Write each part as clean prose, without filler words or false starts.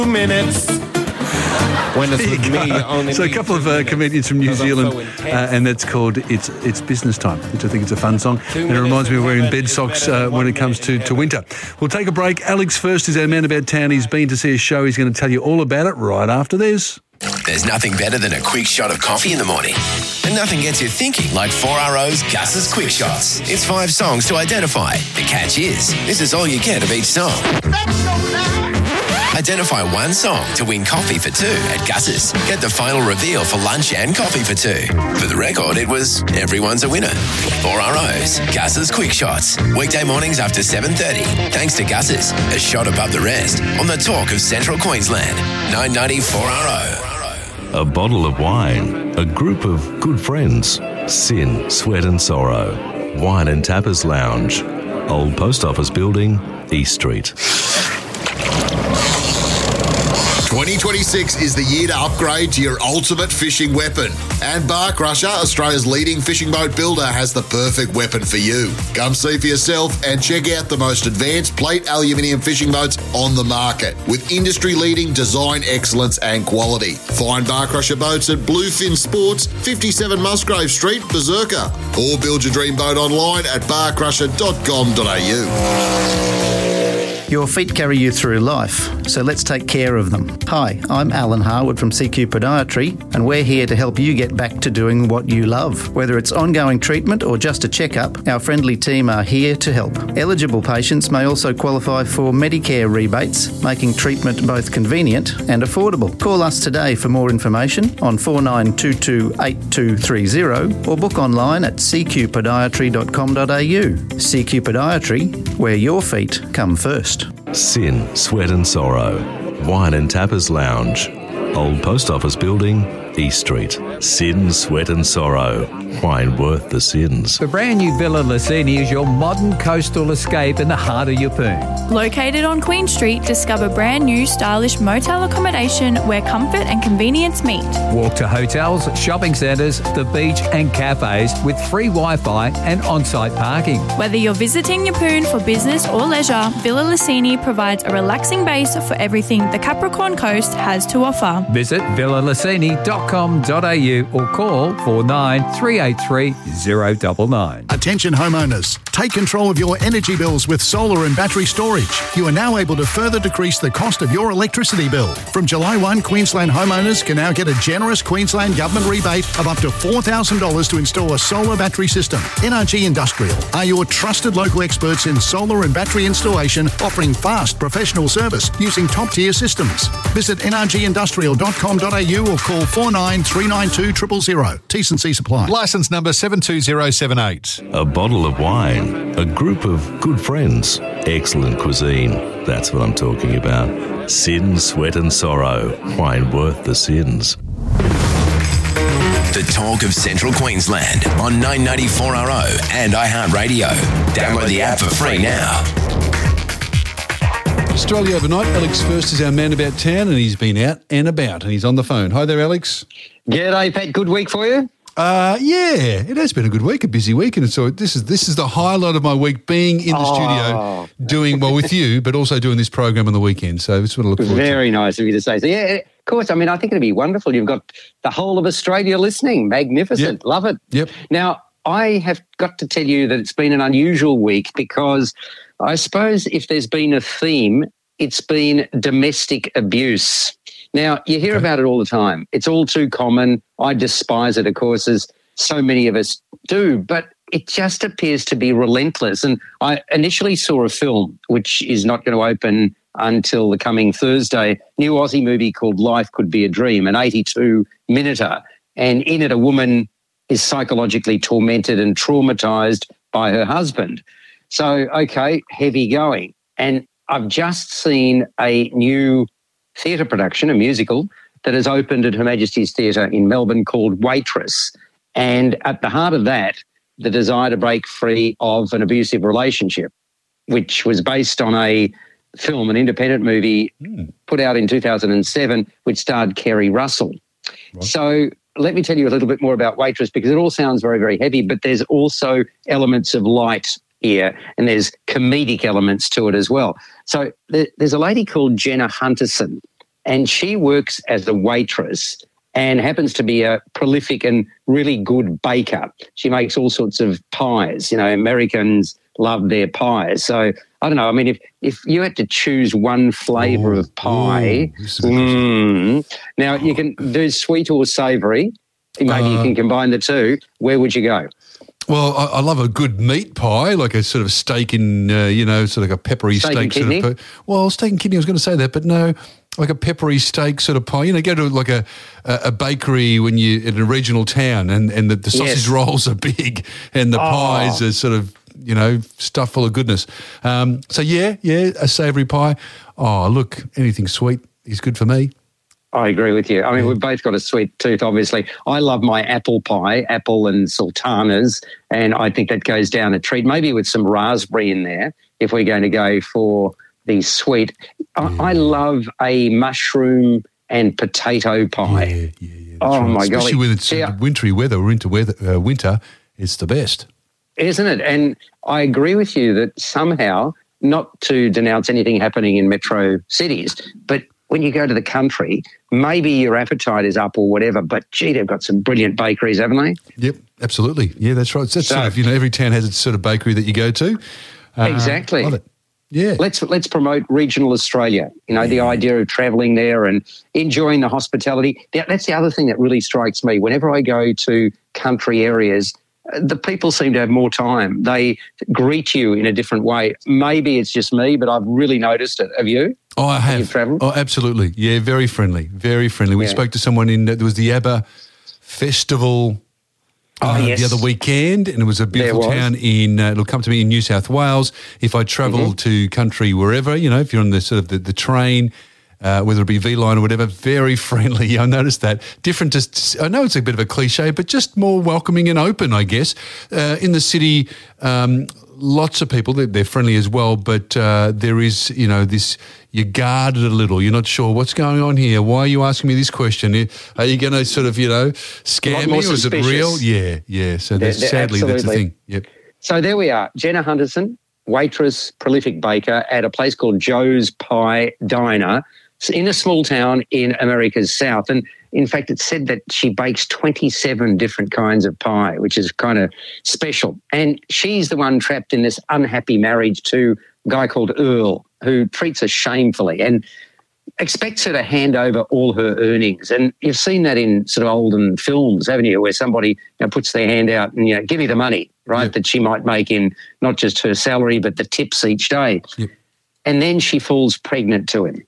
minutes. When it's with me, only so a couple of comedians from New Zealand, and that's called It's Business Time, which I think is a fun song. And it reminds me of wearing bed socks when it comes to winter. We'll take a break. Alex First is our man about town. He's been to see a show. He's going to tell you all about it right after this. There's nothing better than a quick shot of coffee in the morning. And nothing gets you thinking like 4RO's Gus's Quick Shots. It's 5 songs to identify. The catch is, this is all you get of each song. Identify one song to win coffee for 2 at Gus's. Get the final reveal for lunch and coffee for 2. For the record, it was everyone's a winner. 4RO's Gus's Quick Shots. Weekday mornings after 7:30. Thanks to Gus's, a shot above the rest on the talk of Central Queensland. 990 4RO. A bottle of wine, a group of good friends, sin, sweat and sorrow, wine and tappers lounge, Old Post Office Building, East Street. 2026 is the year to upgrade to your ultimate fishing weapon. And Bar Crusher, Australia's leading fishing boat builder, has the perfect weapon for you. Come see for yourself and check out the most advanced plate aluminium fishing boats on the market with industry-leading design excellence and quality. Find Bar Crusher boats at Bluefin Sports, 57 Musgrave Street, Berserker. Or build your dream boat online at barcrusher.com.au. Your feet carry you through life, so let's take care of them. Hi, I'm Alan Harwood from CQ Podiatry, and we're here to help you get back to doing what you love. Whether it's ongoing treatment or just a checkup, our friendly team are here to help. Eligible patients may also qualify for Medicare rebates, making treatment both convenient and affordable. Call us today for more information on 49228230 or book online at cqpodiatry.com.au. CQ Podiatry, where your feet come first. Sin, sweat and sorrow, wine and tappers lounge, Old Post Office Building, East Street. Sin, sweat and sorrow, wine worth the sins. The brand new Villa Lucini is your modern coastal escape in the heart of Yeppoon. Located on Queen Street, discover brand new stylish motel accommodation where comfort and convenience meet. Walk to hotels, shopping centres, the beach and cafes with free Wi-Fi and on-site parking. Whether you're visiting Yeppoon for business or leisure, Villa Lucini provides a relaxing base for everything the Capricorn Coast has to offer. Visit villalucini.com.au or call 49 383 099. Attention homeowners, take control of your energy bills with solar and battery storage. You are now able to further decrease the cost of your electricity bill. From July 1, Queensland homeowners can now get a generous Queensland government rebate of up to $4,000 to install a solar battery system. NRG Industrial are your trusted local experts in solar and battery installation, offering fast professional service using top-tier systems. Visit nrgindustrial.com.au or call 49 392 000. T&C supply. Licence number 72078. A bottle of wine, a group of good friends, excellent cuisine. That's what I'm talking about. Sin, sweat and sorrow, wine worth the sins. The talk of Central Queensland on 994RO and iHeartRadio. Download the app for free now. Australia Overnight, Alex First is our man about town, and he's been out and about, and he's on the phone. Hi there, Alex. G'day, Pat. Good week for you? Yeah, it has been a good week, a busy week, and so this is the highlight of my week, being in the studio, doing well with you, but also doing this program on the weekend. So it's what I look forward to. Very nice of you to say. So yeah, of course. I mean, I think it'd be wonderful. You've got the whole of Australia listening. Magnificent. Yep. Love it. Yep. Now, I have got to tell you that it's been an unusual week because I suppose if there's been a theme, it's been domestic abuse. Now, you hear about it all the time. It's all too common. I despise it, of course, as so many of us do, but it just appears to be relentless. And I initially saw a film, which is not going to open until the coming Thursday, new Aussie movie called Life Could Be a Dream, an 82-minuter. And in it, a woman is psychologically tormented and traumatised by her husband. So, okay, heavy going. And I've just seen a new theatre production, a musical, that has opened at Her Majesty's Theatre in Melbourne called Waitress. And at the heart of that, the desire to break free of an abusive relationship, which was based on a film, an independent movie put out in 2007, which starred Kerry Russell. Right. So let me tell you a little bit more about Waitress, because it all sounds very, very heavy, but there's also elements of light here, and there's comedic elements to it as well. So there's a lady called Jenna Hunterson, and she works as a waitress and happens to be a prolific and really good baker. She makes all sorts of pies. You know, Americans love their pies. So I don't know. I mean, if you had to choose one flavour of pie, now you can do sweet or savoury. Maybe you can combine the two. Where would you go? Well, I love a good meat pie, like a sort of steak in, sort of like a peppery steak sort of. Well, steak and kidney, I was going to say that, but no, like a peppery steak sort of pie. You know, go to like a bakery when you're in a regional town and the sausage rolls are big and the pies are sort of, stuffed full of goodness. So, a savoury pie. Oh, look, anything sweet is good for me. I agree with you. I mean, we've both got a sweet tooth, obviously. I love my apple pie, apple and sultanas, and I think that goes down a treat, maybe with some raspberry in there if we're going to go for the sweet. I love a mushroom and potato pie. Oh, right. my God. Especially when it's wintry weather or into winter, it's the best. Isn't it? And I agree with you that somehow, not to denounce anything happening in metro cities, but when you go to the country, maybe your appetite is up or whatever, but gee, they've got some brilliant bakeries, haven't they? Yep, absolutely. Yeah, that's right. That's sort of, every town has its sort of bakery that you go to. Exactly. Love it. Yeah. Let's promote regional Australia, the idea of travelling there and enjoying the hospitality. That's the other thing that really strikes me. Whenever I go to country areas, the people seem to have more time. They greet you in a different way. Maybe it's just me, but I've really noticed it. Have you? Oh, I have. You've travelled? Oh, absolutely. Yeah, very friendly, very friendly. We spoke to someone there was the ABBA Festival the other weekend, and it was a beautiful town it'll come to me in New South Wales. If I travel to country wherever, if you're on the sort of the train, whether it be V-Line or whatever, very friendly. I noticed that. Different, I know it's a bit of a cliche, but just more welcoming and open, I guess. In the city, lots of people, they're friendly as well, but there is, this, you're guarded a little. You're not sure what's going on here. Why are you asking me this question? Are you going to sort of, scam me, or is it real? Yeah. So sadly, that's the thing. Yep. So there we are. Jenna Hunterson, waitress, prolific baker at a place called Joe's Pie Diner in a small town in America's South. And in fact, it's said that she bakes 27 different kinds of pie, which is kind of special. And she's the one trapped in this unhappy marriage to a guy called Earl, who treats her shamefully and expects her to hand over all her earnings. And you've seen that in sort of olden films, haven't you, where somebody puts their hand out and, give me the money, right, that she might make in not just her salary but the tips each day. Yep. And then she falls pregnant to him.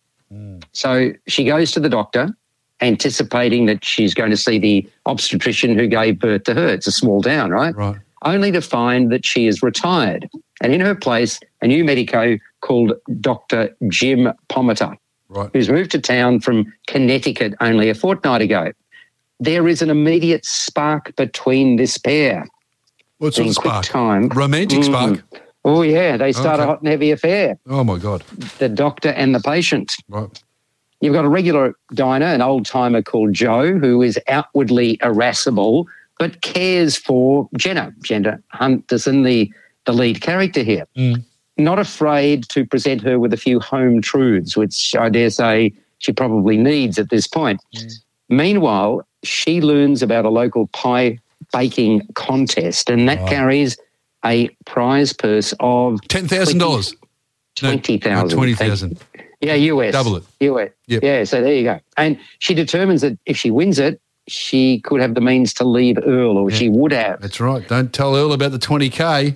So she goes to the doctor, anticipating that she's going to see the obstetrician who gave birth to her. It's a small town, right? Right. Only to find that she is retired. And in her place, a new medico called Dr. Jim Pomatter, who's moved to town from Connecticut only a fortnight ago. There is an immediate spark between this pair. What sort of spark? Time. Romantic spark? Oh, yeah. They start a hot and heavy affair. Oh, my God. The doctor and the patient. Right. You've got a regular diner, an old-timer called Joe, who is outwardly irascible but cares for Jenna Hunterson, the lead character here. Not afraid to present her with a few home truths, which I dare say she probably needs at this point. Meanwhile, she learns about a local pie baking contest, and that carries a prize purse of $10,000. $20,000. $20,000. Yeah, US. Double it. US. Yep. Yeah, so there you go. And she determines that if she wins it, she could have the means to leave Earl, or she would have. That's right. Don't tell Earl about the 20K.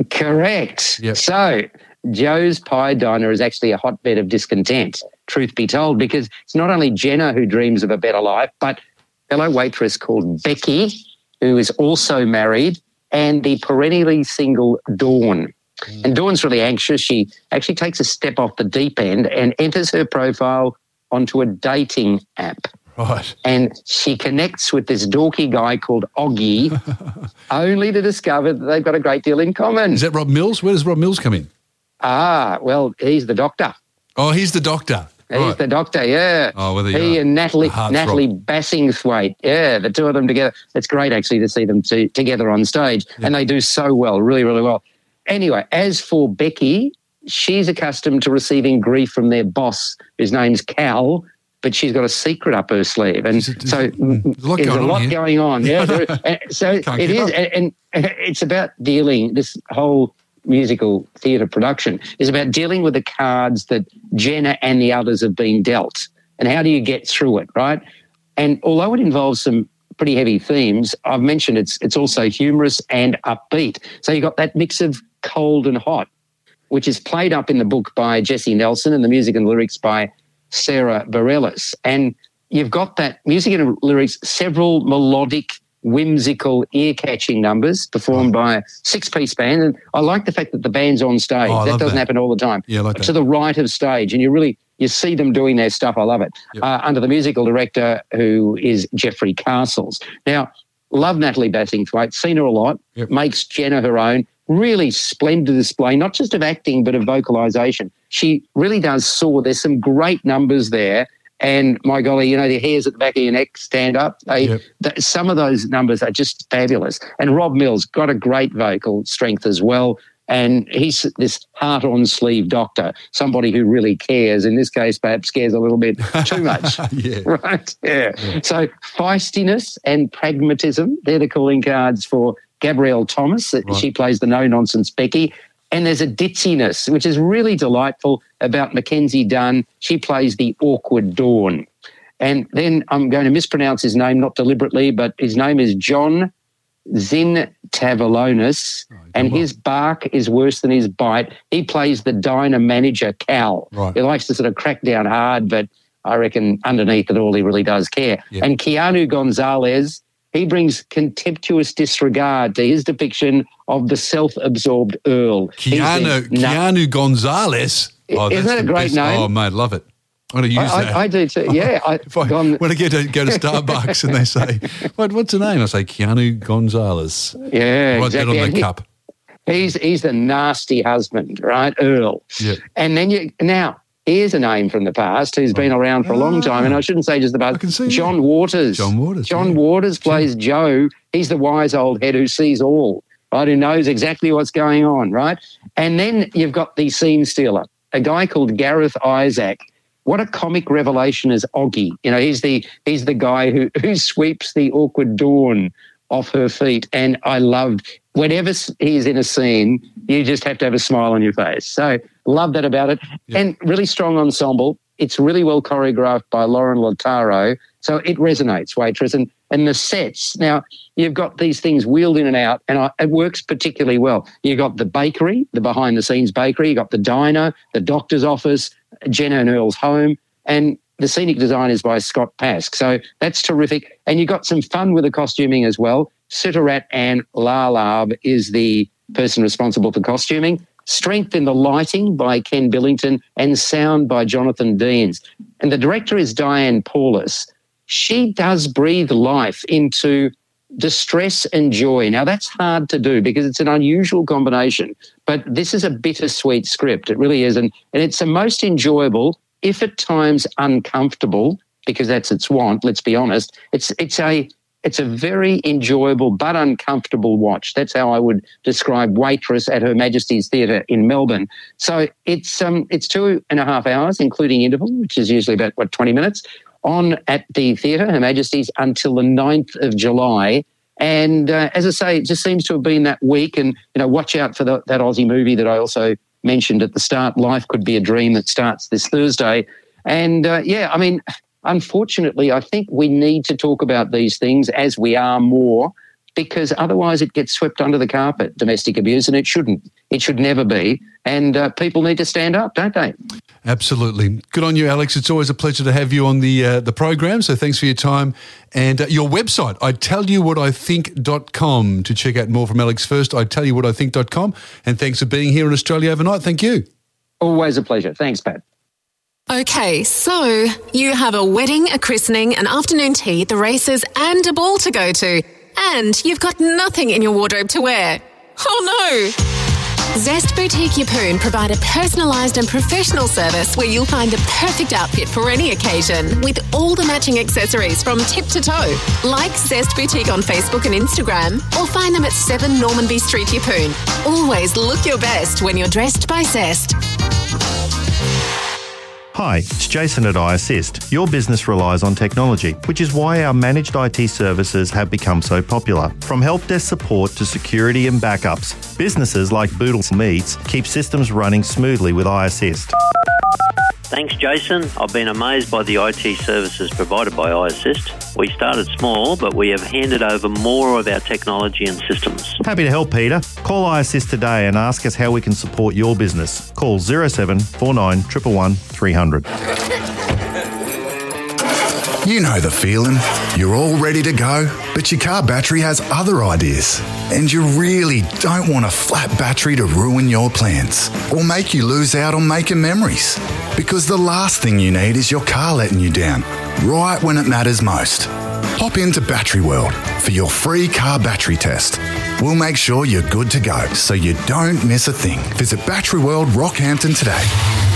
Correct. Yep. So Joe's Pie Diner is actually a hotbed of discontent, truth be told, because it's not only Jenna who dreams of a better life, but a fellow waitress called Becky, who is also married, and the perennially single Dawn. And Dawn's really anxious. She actually takes a step off the deep end and enters her profile onto a dating app. Right. And she connects with this dorky guy called Oggy, only to discover that they've got a great deal in common. Is that Rob Mills? Where does Rob Mills come in? Well, he's the doctor. Oh, he's the doctor. He's the doctor, yeah. Oh, well, he and Natalie Bassingthwaite, the two of them together. It's great, actually, to see them together on stage, and they do so well, really, really well. Anyway, as for Becky, she's accustomed to receiving grief from their boss, whose name's Cal, but she's got a secret up her sleeve. And so there's a lot going on. Yeah. So it is. And it's about dealing, this whole musical theatre production is about dealing with the cards that Jenna and the others have been dealt. And how do you get through it, right? And although it involves some pretty heavy themes, I've mentioned it's also humorous and upbeat. So you've got that mix of cold and hot, which is played up in the book by Jesse Nelson and the music and lyrics by Sarah Bareilles. And you've got that music and lyrics, several melodic, whimsical, ear-catching numbers performed by a 6-piece band. And I like the fact that the band's on stage. That doesn't happen all the time. Yeah, I like that. To the right of stage, and you see them doing their stuff. I love it. Yep. Under the musical director, who is Jeffrey Castles. Now, love Natalie Bassingthwaite, seen her a lot, makes Jenna her own. Really splendid display, not just of acting, but of vocalisation. She really does soar. There's some great numbers there. And my golly, the hairs at the back of your neck stand up. Some of those numbers are just fabulous. And Rob Mills got a great vocal strength as well. And he's this heart-on-sleeve doctor, somebody who really cares. In this case, perhaps cares a little bit too much. Right? Yeah. So feistiness and pragmatism, they're the calling cards for Gabrielle Thomas. Right. She plays the no-nonsense Becky. And there's a ditziness, which is really delightful, about Mackenzie Dunn. She plays the awkward Dawn. And then I'm going to mispronounce his name, not deliberately, but his name is John Zintavalonis, and his bark is worse than his bite. He plays the diner manager, Cal. Right. He likes to sort of crack down hard, but I reckon underneath it all he really does care. Yeah. And Keanu Gonzalez, he brings contemptuous disregard to his depiction of the self-absorbed Earl. Keanu Gonzalez. Isn't that a great name? Oh, mate, love it. I'm going to use that. I do too, yeah. When I go to Starbucks and they say, what's the name? I say, Keanu Gonzalez. Yeah, right, exactly. That on the cup. He's the nasty husband, right, Earl? Yeah. And then now, here's a name from the past who's been around for a long time, and I shouldn't say just the past. John Waters. John Waters plays Joe. He's the wise old head who sees all, right, who knows exactly what's going on, right? And then you've got the scene stealer, a guy called Gareth Isaac. What a comic revelation is Oggy. He's the guy who sweeps the awkward Dawn off her feet. And I loved whenever he's in a scene, you just have to have a smile on your face. So love that about it. Yep. And really strong ensemble. It's really well choreographed by Lauren Lautaro. So it resonates, Waitress. And the sets. Now, you've got these things wheeled in and out, and it works particularly well. You've got the bakery, the behind-the-scenes bakery. You've got the diner, the doctor's office, Jenna and Earl's home, and the scenic design is by Scott Pask. So that's terrific. And you've got some fun with the costuming as well. Sutarat and Lalab is the person responsible for costuming. Strength in the lighting by Ken Billington and sound by Jonathan Deans. And the director is Diane Paulus. She does breathe life into distress and joy. Now, that's hard to do because it's an unusual combination, but this is a bittersweet script. It really is. And it's the most enjoyable, if at times uncomfortable, because that's its want, let's be honest. It's a very enjoyable but uncomfortable watch. That's how I would describe Waitress at Her Majesty's Theatre in Melbourne. So it's 2.5 hours, including interval, which is usually about, 20 minutes, on at the theatre, Her Majesty's, until the 9th of July. And as I say, it just seems to have been that week. And, watch out for that Aussie movie that I also mentioned at the start, Life Could Be a Dream, that starts this Thursday. And, unfortunately, I think we need to talk about these things as we are more, because otherwise it gets swept under the carpet, domestic abuse, and it shouldn't. It should never be. And people need to stand up, don't they? Absolutely. Good on you, Alex. It's always a pleasure to have you on the program, so thanks for your time. And your website, ITellYouWhatIthink.com, to check out more from Alex first, ITellYouWhatIthink.com. And thanks for being here in Australia overnight. Thank you. Always a pleasure. Thanks, Pat. Okay, so you have a wedding, a christening, an afternoon tea, the races, and a ball to go to. And you've got nothing in your wardrobe to wear. Oh no! Zest Boutique Yeppoon provide a personalised and professional service where you'll find the perfect outfit for any occasion with all the matching accessories from tip to toe. Like Zest Boutique on Facebook and Instagram, or find them at 7 Normanby Street, Yeppoon. Always look your best when you're dressed by Zest. Hi, it's Jason at iAssist. Your business relies on technology, which is why our managed IT services have become so popular. From help desk support to security and backups, businesses like Boodle Meats keep systems running smoothly with iAssist. Thanks, Jason. I've been amazed by the IT services provided by iAssist. We started small, but we have handed over more of our technology and systems. Happy to help, Peter. Call iAssist today and ask us how we can support your business. Call 0749 111 300. You know the feeling. You're all ready to go, but your car battery has other ideas. And you really don't want a flat battery to ruin your plans or make you lose out on making memories. Because the last thing you need is your car letting you down, right when it matters most. Hop into Battery World for your free car battery test. We'll make sure you're good to go so you don't miss a thing. Visit Battery World Rockhampton today.